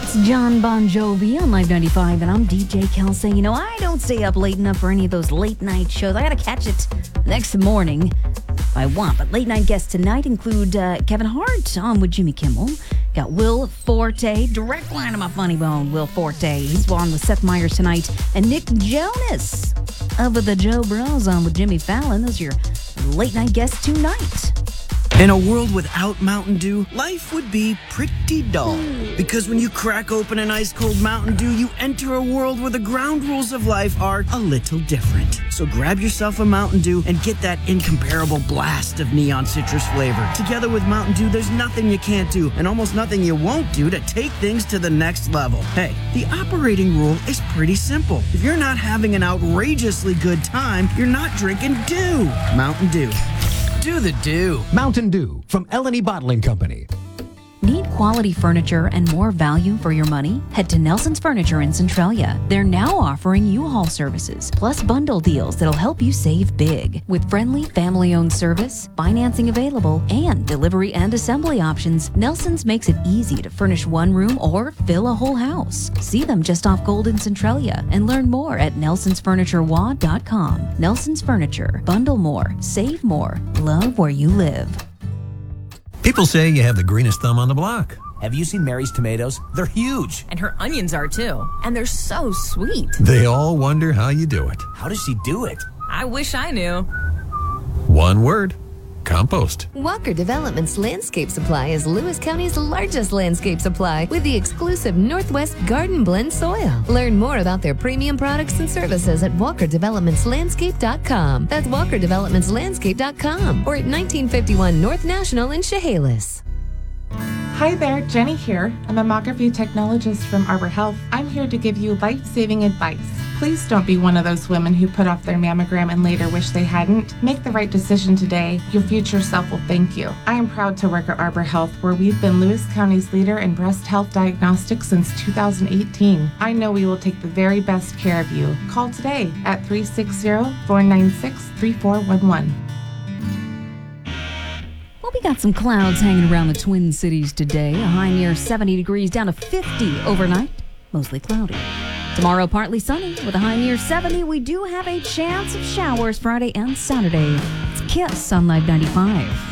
That's John Bon Jovi on Live 95, and I'm DJ Kelsey. You know, I don't stay up late enough for any of those late night shows. I gotta catch it next morning if I want. But late night guests tonight include Kevin Hart on with Jimmy Kimmel. Got Will Forte, direct line of my funny bone, Will Forte. He's on with Seth Meyers tonight. And Nick Jonas of the Joe Bros on with Jimmy Fallon. Those are your late night guests tonight. In a world without Mountain Dew, life would be pretty dull. Because when you crack open an ice-cold Mountain Dew, you enter a world where the ground rules of life are a little different. So grab yourself a Mountain Dew and get that incomparable blast of neon citrus flavor. Together with Mountain Dew, there's nothing you can't do and almost nothing you won't do to take things to the next level. Hey, the operating rule is pretty simple. If you're not having an outrageously good time, you're not drinking Dew. Mountain Dew. Do the Dew. Mountain Dew from Eleni Bottling Company. Need quality furniture and more value for your money? Head to Nelson's Furniture in Centralia. They're now offering U-Haul services, plus bundle deals that'll help you save big. With friendly, family-owned service, financing available, and delivery and assembly options, Nelson's makes it easy to furnish one room or fill a whole house. See them just off Gold in Centralia and learn more at nelsonsfurniturewa.com. Nelson's Furniture. Bundle more, save more, love where you live. People say you have the greenest thumb on the block. Have you seen Mary's tomatoes? They're huge. And her onions are too. And they're so sweet. They all wonder how you do it. How does she do it? I wish I knew. One word: compost. Walker Development's Landscape Supply is Lewis County's largest landscape supply with the exclusive Northwest Garden Blend soil. Learn more about their premium products and services at walkerdevelopmentslandscape.com. That's walkerdevelopmentslandscape.com or at 1951 North National in Chehalis. Hi there, Jenny here. I'm a mammography technologist from Arbor Health. I'm here to give you life-saving advice. Please don't be one of those women who put off their mammogram and later wish they hadn't. Make the right decision today. Your future self will thank you. I am proud to work at Arbor Health, where we've been Lewis County's leader in breast health diagnostics since 2018. I know we will take the very best care of you. Call today at 360-496-3411. Well, we got some clouds hanging around the Twin Cities today. A high near 70 degrees down to 50 overnight. Mostly cloudy. Tomorrow, partly sunny with a high near 70. We do have a chance of showers Friday and Saturday. It's Kiss on Live 95.